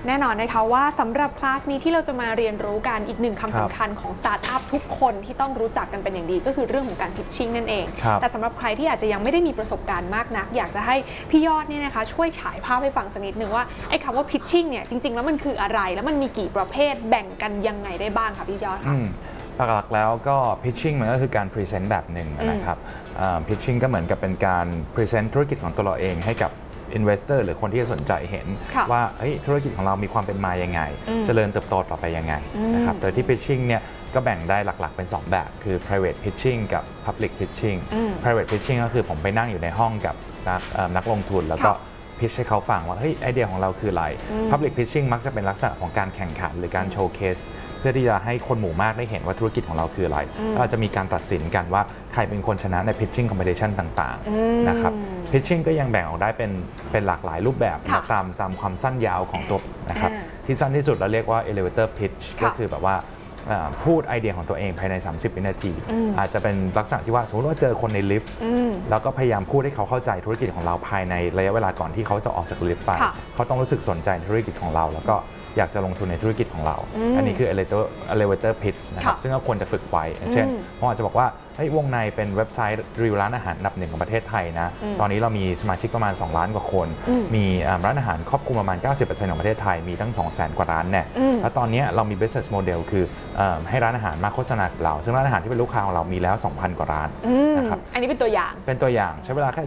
แน่นอนนะคะว่าสำหรับคลาสนี้ที่เราจะมาเรียนรู้กันอีกหนึ่งคำสำคัญของสตาร์ทอัพทุกคนที่ต้องรู้จักกันเป็นอย่างดีก็คือเรื่องของการพิชชิ่งนั่นเองแต่สำหรับใครที่อาจจะยังไม่ได้มีประสบการณ์มากนักอยากจะให้พี่ยอดเนี่ยนะคะช่วยฉายภาพให้ฟังสักนิดนึงว่าไอ้คำว่าพิชชิ่งเนี่ยจริงๆแล้วมันคืออะไรแล้วมันมีกี่ประเภทแบ่งกันยังไงได้บ้างคะพี่ยอดคะหลักๆแล้วก็ pitching มันก็คือการ present แบบหนึ่งนะครับ pitching ก็เหมือนกับเป็นการ present ธุรกิจของตัวเราเองให้กับ investor หรือคนที่สนใจเห็นว่าธุรกิจของเรามีความเป็นมายังไงเจริญเติบโตต่อไปยังไงนะครับโดยที่ pitching เนี่ยก็แบ่งได้หลักๆเป็น2แบบคือ private pitching กับ public pitching private pitching ก็คือผมไปนั่งอยู่ในห้องกับนักลงทุนแล้วก็พิชให้เขาฟังว่าไอเดียของเราคืออะไร Public Pitching มักจะเป็นลักษณะของการแข่งขันหรือการโชว์เคสเพื่อที่จะให้คนหมู่มากได้เห็นว่าธุรกิจของเราคืออะไรเราจะมีการตัดสินกันว่าใครเป็นคนชนะใน Pitching Competition ต่างๆนะครับ Pitching ก็ยังแบ่งออกได้เป็นหลากหลายรูปแบบตามความสั้นยาวของตัวนะครับที่สั้นที่สุดเราเรียกว่า Elevator Pitch ก็คือแบบว่าพูดไอเดียของตัวเองภายใน30วินาทีอาจจะเป็นลักษณะที่ว่าสมมติว่าเจอคนในลิฟต์แล้วก็พยายามพูดให้เขาเข้าใจธุรกิจของเราภายในระยะเวลาก่อนที่เขาจะออกจากลิฟต์ไปเขาต้องรู้สึกสนใจธุรกิจของเราแล้วก็อยากจะลงทุนในธุรกิจของเราอันนี้คือ elevator pitch นะครับซึ่งก็ควรจะฝึกไว้เช่นผมอาจจะบอกว่าวงในเป็นเว็บไซต์รีวิวร้านอาหารอันดับ1ของประเทศไทยนะตอนนี้เรามีสมาชิกประมาณ2ล้านกว่าคนมีร้านอาหารครอบคลุมประมาณ 90% ของประเทศไทยมีตั้ง 200,000 กว่าร้านเนี่ยแล้วตอนนี้เรามี business model คือให้ร้านอาหารมาโฆษณากับเราซึ่งร้านอาหารที่เป็นลูกค้าของเรามีแล้ว 2,000 กว่าร้านนะครับอันนี้เป็นตัวอย่างใช้เวลาแค่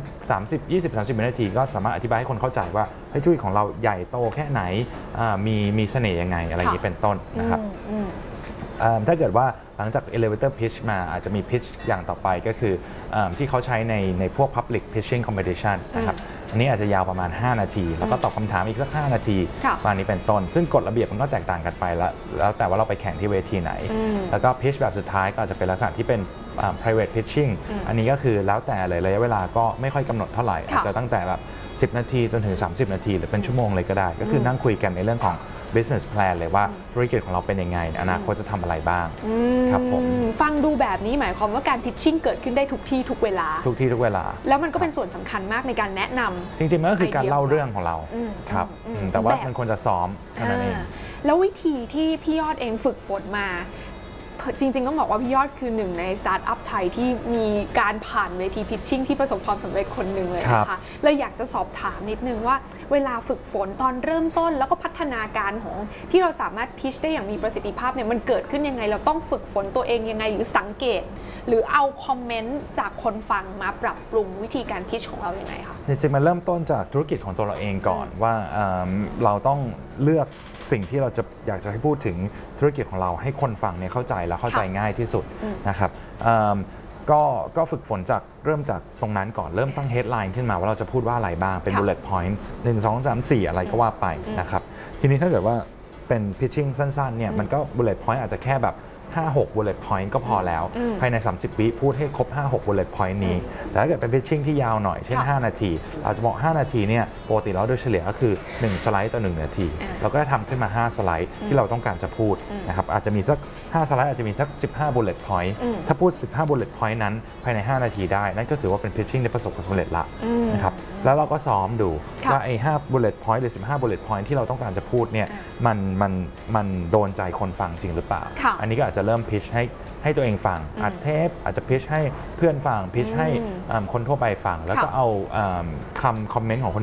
20-30 วินาทีก็สามารถอธิบายให้คนเข้าใจว่าธุรกิจของเราใหญ่โตแค่ไหนมีเสน่ห์ยังไงอะไรอย่างนี้เป็นต้นนะครับถ้าเกิดว่าหลังจาก elevator pitch มาอาจจะมี pitch อย่างต่อไปก็คือที่เขาใช้ในพวก public pitching competition นะครับอันนี้อาจจะยาวประมาณ5นาทีแล้วก็ตอบคำถามอีกสัก5นาทีประมาณนี้เป็นต้นซึ่งกฎระเบียบมันก็แตกต่างกันไปแล้วแต่ว่าเราไปแข่งที่เวทีไหนแล้วก็ pitch แบบสุดท้ายก็อาจจะเป็นลักษณะที่เป็น private pitching อันนี้ก็คือแล้วแต่เลยระยะเวลาก็ไม่ค่อยกำหนดเท่าไหร่อาจจะตั้งแต่แบบ10นาทีจนถึง30นาทีหรือเป็นชั่วโมงเลยก็ได้ก็คือนั่งคุยกันในเรื่องของbusiness plan เลยว่าธุรกิจของเราเป็นยังไงอนาคตจะทำอะไรบ้างครับผมฟังดูแบบนี้หมายความว่าการ pitching เกิดขึ้นได้ทุกที่ทุกเวลาแล้วมันก็เป็นส่วนสำคัญมากในการแนะนำจริงๆมันก็คือการเล่าเรื่องของเราครับแต่ว่ามันควรจะซ้อมเท่านั้นเองแล้ววิธีที่พี่ยอดเองฝึกฝนมาจริงๆต้องบอกว่าพี่ยอดคือหนึ่งในสตาร์ทอัพไทยที่มีการผ่านเวทีพิชชิ่งที่ประสบความสำเร็จคนหนึ่งเลยนะคะเลยอยากจะสอบถามนิดนึงว่าเวลาฝึกฝนตอนเริ่มต้นแล้วก็พัฒนาการของที่เราสามารถพิชได้อย่างมีประสิทธิภาพเนี่ยมันเกิดขึ้นยังไงเราต้องฝึกฝนตัวเองยังไงหรือสังเกตหรือเอาคอมเมนต์จากคนฟังมาปรับปรุงวิธีการพิชของเราอย่างไรคะจริงๆมันเริ่มต้นจากธุรกิจของตัวเราเองก่อนว่าเราต้องเลือกสิ่งที่เราจะอยากจะให้พูดถึงธุรกิจของเราให้คนฟังเนี่ยเข้าใจและเข้าใจง่ายที่สุดนะครับก็ฝึกฝนเริ่มจากตรงนั้นก่อนเริ่มตั้ง headline ขึ้นมาว่าเราจะพูดว่าอะไรบ้างเป็น bullet points 1 2 3 4อะไรก็ว่าไปนะครับทีนี้ถ้าเกิดว่าเป็น pitching สั้นๆเนี่ยมันก็ bullet point อาจจะแค่แบบ5-6 bullet point ก็พอแล้วภายใน30วิพูดให้ครบ 5-6 bullet point นี้แต่ถ้าเกิดเป็น pitching ที่ยาวหน่อยเช่น5นาทีอาจจะบอก5นาทีเนี่ยปกติแล้วโดยเฉลี่ยก็คือ1สไลด์ต่อ1นาทีเราก็จะทำขึ้นมา5สไลด์ที่เราต้องการจะพูดนะครับอาจจะมีสัก5สไลด์อาจจะมีสัก15 bullet point ถ้าพูด15 bullet point นั้นภายใน5นาทีได้นั่นก็ถือว่าเป็น pitching ที่ประสบความสำเร็จละนะครับแล้วเราก็ซ้อมดูว่าไอ้5 bullet point หรือ15 bullet point ที่เราต้องการจะพูดเนี่ยมันโดนใจคนฟังจริงหรือเปล่าอันนี้ก็อาจจะเริ่มพิชให้ตัวเองฟังอัดเทปอาจจะพิชให้เพื่อนฟังพิชให้คนทั่วไปฟังแล้วก็เอาคอมเมนต์ของคน